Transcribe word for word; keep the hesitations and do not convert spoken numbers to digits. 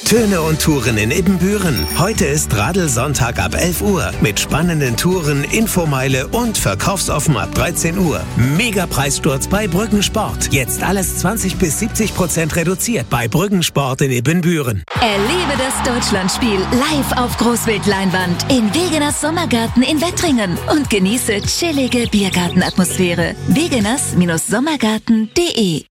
Töne und Touren in Ibbenbüren. Heute ist Radl-Sonntag ab elf Uhr mit spannenden Touren, Infomeile und verkaufsoffen ab dreizehn Uhr. Mega Preissturz bei Brüggensport. Jetzt alles zwanzig bis siebzig Prozent reduziert bei Brüggensport in Ibbenbüren. Erlebe das Deutschlandspiel live auf Großbildleinwand in Wegeners Sommergarten in Wettringen und genieße chillige Biergartenatmosphäre. wegeners Sommergarten punkt de